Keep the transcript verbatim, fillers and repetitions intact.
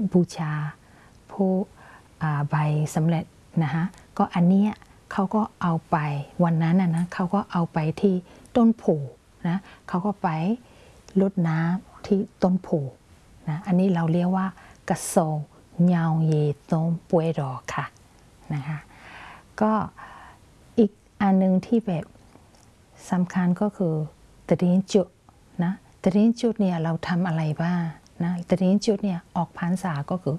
บูชาผู้ใบสำเร็จนะคะก็อันเนี้ยเขาก็เอาไปวันนั้นนะนะเขาก็เอาไปที่ต้นโพนะเขาก็ไปรดน้ำที่ต้นโพนะอันนี้เราเรียกว่ากระโซเงาเยตงป่วยรอค่ะนะคะก็อีกอันนึงที่แบบสำคัญก็คือตะลิ้นจุดนะตะลิ้นจุดเนี่ยเราทำอะไรบ้างนะตะลิ้นจุดเนี่ยออกพรรษาก็คือ